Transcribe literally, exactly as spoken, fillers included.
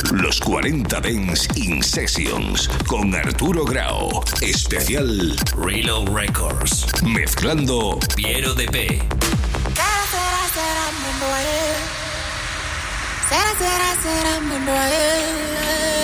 Los cuarenta Dance In Sessions con Arturo Grau. Especial Reload Records. Mezclando Piero de P. Será, será, será, será, será, será, será,